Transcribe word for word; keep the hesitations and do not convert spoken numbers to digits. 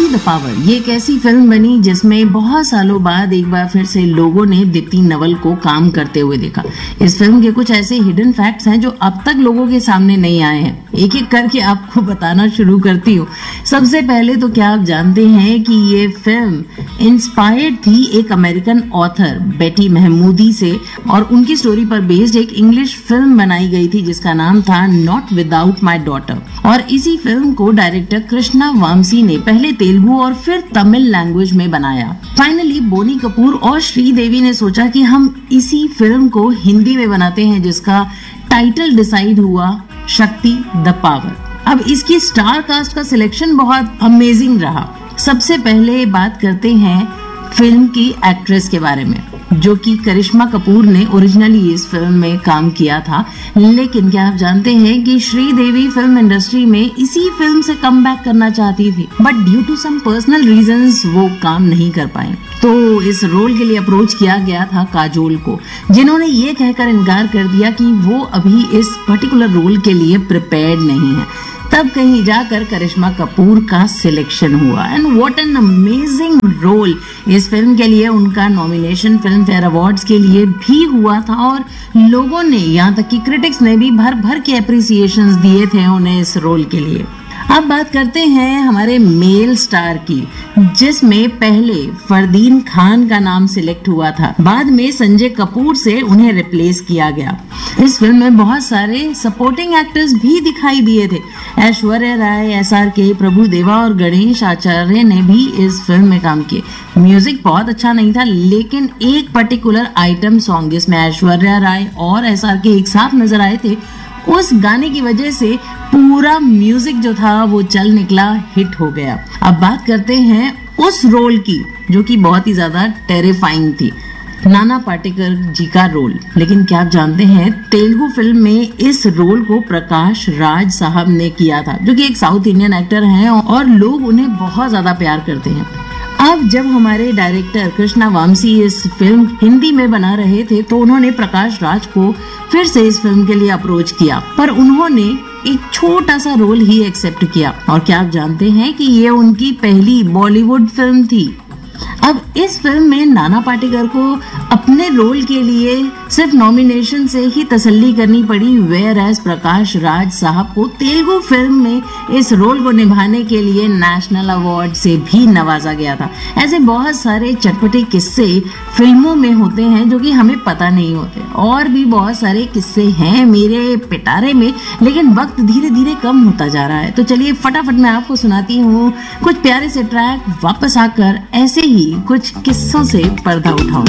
The power, ये एक ऐसी फिल्म बनी जिसमें बहुत सालों बाद एक बार फिर से लोगों ने दीप्ति नवल को काम करते हुए देखा। इस फिल्म के कुछ ऐसे हिडन फैक्ट्स हैं जो अब तक लोगों के सामने नहीं आए हैं। एक एक करके आपको बताना शुरू करती हूँ। सबसे पहले तो क्या आप जानते हैं कि ये फिल्म इंस्पायर्ड थी एक अमेरिकन ऑथर बेटी महमूदी से, और उनकी स्टोरी पर बेस्ड एक इंग्लिश फिल्म बनाई गई थी जिसका नाम था नॉट विदाउट माई डॉटर। और इसी फिल्म को डायरेक्टर कृष्णा वामसी ने पहले तेलुगु और फिर तमिल लैंग्वेज में बनाया। फाइनली बोनी कपूर और श्रीदेवी ने सोचा कि हम इसी फिल्म को हिंदी में बनाते हैं, जिसका टाइटल डिसाइड हुआ शक्ति द पावर। अब इसकी स्टार कास्ट का सिलेक्शन बहुत अमेजिंग रहा। सबसे पहले बात करते हैं फिल्म की एक्ट्रेस के बारे में, जो कि करिश्मा कपूर ने ओरिजिनली इस फिल्म में काम किया था। लेकिन क्या आप जानते हैं कि श्रीदेवी फिल्म इंडस्ट्री में इसी फिल्म से कम बैक करना चाहती थी, but due to some personal reasons वो काम नहीं कर पाई। तो इस रोल के लिए अप्रोच किया गया था काजोल को, जिन्होंने ये कहकर इनकार कर दिया कि वो अभी इस पर्टिकुलर रोल के लिए प्रिपेयर्ड नहीं है। तब कहीं जाकर करिश्मा कपूर का सिलेक्शन हुआ, and what an amazing role. इस फिल्म के लिए उनका नॉमिनेशन फिल्म फेयर अवार्ड्स के लिए भी हुआ था, और लोगों ने, यहाँ तक कि क्रिटिक्स ने भी भर भर के अप्रिसिएशंस दिए थे उन्हें इस रोल के लिए। अब बात करते हैं हमारे मेल स्टार की, जिसमें पहले फरदीन खान का नाम सिलेक्ट हुआ था, बाद में संजय कपूर से उन्हें रिप्लेस किया गया। इस फिल्म में बहुत सारे सपोर्टिंग एक्टर्स भी दिखाई दिए थे। ऐश्वर्या राय, एस आर के, प्रभु देवा और गणेश आचार्य ने भी इस फिल्म में काम किए। म्यूजिक बहुत अच्छा नहीं था, लेकिन एक पर्टिकुलर आइटम सॉन्ग जिसमें ऐश्वर्या राय और एस आर के एक साथ नजर आए थे, उस गाने की वजह से पूरा म्यूजिक जो था वो चल निकला, हिट हो गया। अब बात करते हैं उस रोल की जो कि बहुत ही ज्यादा टेरिफाइंग थी, नाना पाटेकर जी का रोल। लेकिन क्या आप जानते हैं, तेलुगु फिल्म में इस रोल को प्रकाश राज साहब ने किया था, जो कि एक साउथ इंडियन एक्टर हैं और लोग उन्हें बहुत ज्यादा प्यार करते हैं। अब जब हमारे डायरेक्टर कृष्णा वामसी इस फिल्म हिंदी में बना रहे थे, तो उन्होंने प्रकाश राज को फिर से इस फिल्म के लिए अप्रोच किया, पर उन्होंने एक छोटा सा रोल ही एक्सेप्ट किया। और क्या आप जानते हैं कि ये उनकी पहली बॉलीवुड फिल्म थी। अब इस फिल्म में नाना पाटेकर को अपने रोल के लिए सिर्फ नॉमिनेशन से ही तसल्ली करनी पड़ी, वेयर एज प्रकाश राज साहब को तेलुगु फिल्म में इस रोल को निभाने के लिए नेशनल अवार्ड से भी नवाजा गया था। ऐसे बहुत सारे चटपटे किस्से फिल्मों में होते हैं जो कि हमें पता नहीं होते, और भी बहुत सारे किस्से हैं मेरे पिटारे में, लेकिन वक्त धीरे धीरे कम होता जा रहा है। तो चलिए फटाफट मैं आपको सुनाती हूँ कुछ प्यारे से ट्रैक, वापस आकर ऐसे ही कुछ किस्सों से पर्दा उठाऊंगी।